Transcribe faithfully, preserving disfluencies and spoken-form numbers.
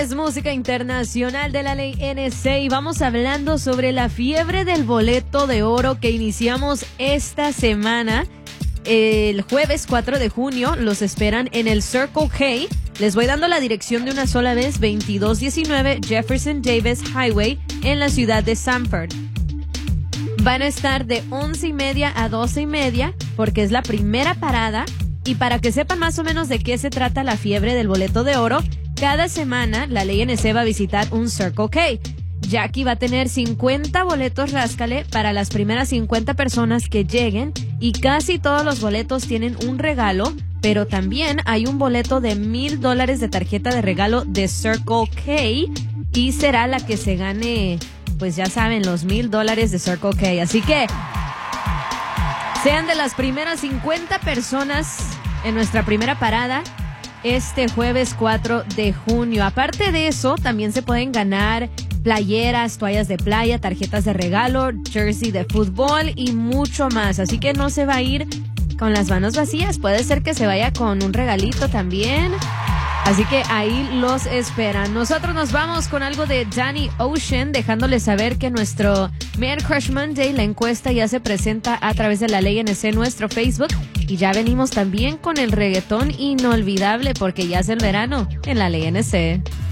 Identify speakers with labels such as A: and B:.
A: es música internacional de la ley N C y vamos hablando sobre la fiebre del boleto de oro que iniciamos esta semana. El jueves cuatro de junio los esperan en el Circle K. Les voy dando la dirección de una sola vez, veintidós diecinueve Jefferson Davis Highway en la ciudad de Sanford. Van a estar de once y media a doce y media porque es la primera parada. Y para que sepan más o menos de qué se trata la fiebre del boleto de oro, cada semana la ley N C va a visitar un Circle K. Jackie va a tener cincuenta boletos Ráscale para las primeras cincuenta personas que lleguen y casi todos los boletos tienen un regalo, pero también hay un boleto de mil dólares de tarjeta de regalo de Circle K y será la que se gane, pues ya saben, los mil dólares de Circle K. Así que sean de las primeras cincuenta personas en nuestra primera parada este jueves cuatro de junio. Aparte de eso, también se pueden ganar playeras, toallas de playa, tarjetas de regalo, jersey de fútbol y mucho más. Así que no se va a ir con las manos vacías. Puede ser que se vaya con un regalito también. Así que ahí los esperan. Nosotros nos vamos con algo de Danny Ocean, dejándoles saber que nuestro Man Crush Monday, la encuesta ya se presenta a través de la ley N C en nuestro Facebook. Y ya venimos también con el reggaetón inolvidable porque ya es el verano en la ley N C.